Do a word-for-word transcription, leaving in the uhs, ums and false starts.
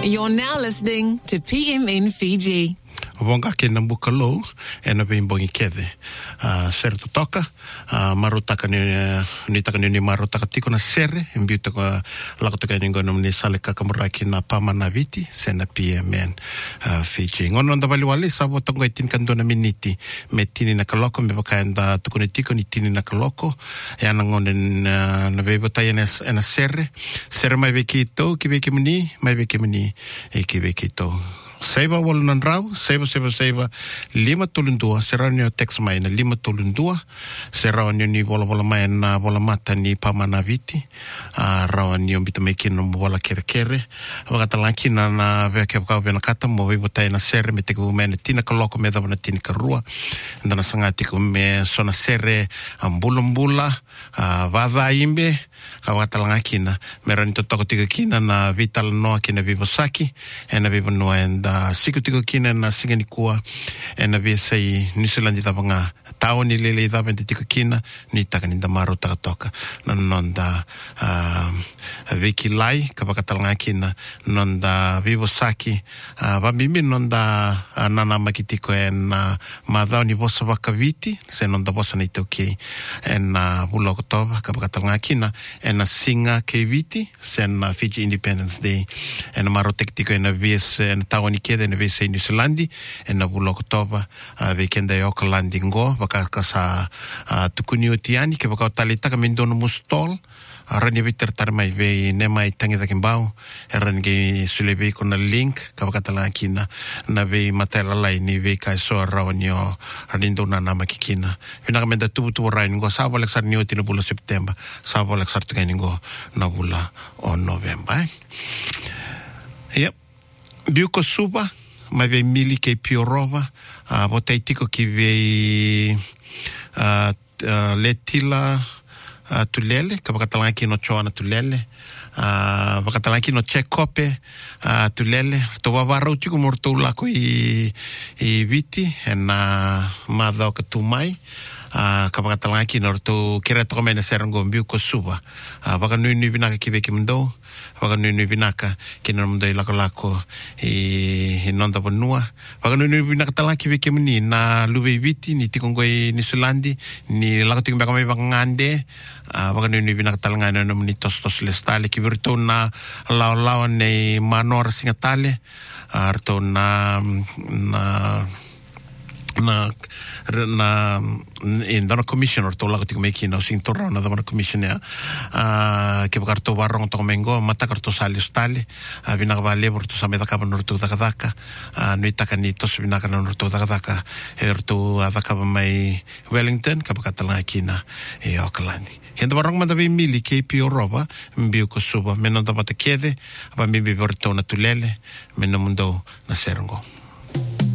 You're now listening to P M N Fiji. Vonga ke na bukalo e na bimbo kede uh, ser to toka uh, marutaka ni ni taka ni marutaka tiko na sere imbiuta ko lako toka ni ngono ni sale kakamuraki na pamana viti sena P M N uh, Fiji ngono nda bali wale sabo tongo itin kandona miniti metini na kaloko me bakaenda tukune tiko ni tini na kaloko ya na ngone na, na bebo ta ena ena sere sere mai vekito ki veki mni mai veki mni e ki vekito Seiva wala nan rau, seiva, seiva, seiva, lima tulundua, seranio text mai na lima tulundua, seranio ni wala wala mai na wala mata ni pamana viti, uh, rawa ni ombita mekina mo wala kere kere, wakatalanki na na veke wakau vena kata mo vivo tai na sere me teko me na tina kaloko me dawa na tina karua, ndana sanga teko me sona sere ambulambula, uh, vada imbe, kawatalanga kina merani totoko tika kina na vital noa kina vivo saki e na vivo noa enda siku tika kina na singani kua e na via sei Nisilandi tapa nga tau ni lele i tapa tika kina ni taka ninda maro taka toka na nonda uh, viki lai kapakatalanga kina nonda vivo saki uh, vambimi nonda uh, nana makitiko e na madhao ni vosa waka viti se nonda vosa na itoke e na vuloko toba kapakatalanga kina e na singa ke viti sen na Fiji Independence Day e na marotek tiko e na vies e na tawani keda e na vies e New Zealandi e na vuloko toba uh, vekenda e Aucklandi ngo wakaka sa uh, tukuni o tiani ke wakao talitaka mindono mustol rani viter tarmai ve nema i tangi takin bau e rani ge sulebe ko na link ka wakatala kina na ve matela lai ni ve kai so rawanio rani ndona na makikina vina kamenda tu tu rai ngo sa bolek sar nioti no bula September sa bolek sar tkai ngo na bula o November yep biuko suba mai ve mili ke piorova a botaitiko ki ve letila Uh, tulele, ka wakatalanki no choana tulele, uh, wakatalanki no chekope uh, tulele, to wawarau tiku morto lako i, i viti, e na madhao ka tumai, uh, ka wakatalanki no to kira toko mena serango mbiu ko suba, uh, waka nui nui vinaka ki veki mndou, waka nui nui vinaka ki na mndou i lako lako i, i nonda vanua, waka nui nui vinaka talanki veki mni na luwe i viti, ni tikongo i Nisulandi, ni lako tiku mbaka mai waka ngande, Uh, waka nui nui vinaka talanga ina nomni tos tos le stale ki virto na lao lao nei manora singa tale uh, rito na na na na in dona commissioner to lago tiko meki na sing torra na dona commissioner uh, ke bakarto warong to mengo mata karto sali stale uh, vinaka vale vorto sameda ka norto daka daka uh, nui taka ni tos vinaka na norto daka daka erto adaka mai Wellington ka bakatala kina e Auckland henda warong manda vi mili ke pio roba mbio ko suba menonda bata kede ba mbi vorto na tulele menomundo na serongo